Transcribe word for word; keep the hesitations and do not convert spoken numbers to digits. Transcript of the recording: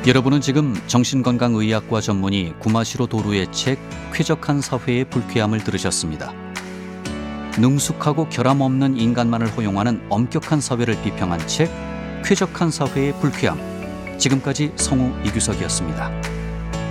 여러분은 지금 정신건강의학과 전문의 구마시로 도루의 책 쾌적한 사회의 불쾌함을 들으셨습니다. 능숙하고 결함 없는 인간만을 허용하는 엄격한 사회를 비평한 책 쾌적한 사회의 불쾌함. 지금까지 성우 이규석이었습니다.